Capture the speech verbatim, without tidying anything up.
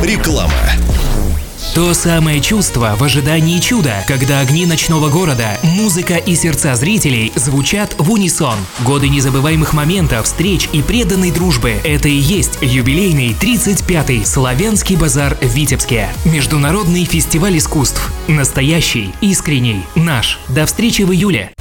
Реклама. То самое чувство в ожидании чуда, когда огни ночного города, музыка и сердца зрителей звучат в унисон. Годы незабываемых моментов, встреч и преданной дружбы – это и есть юбилейный тридцать пятый Славянский базар в Витебске. Международный фестиваль искусств. Настоящий, искренний, наш. До встречи в июле.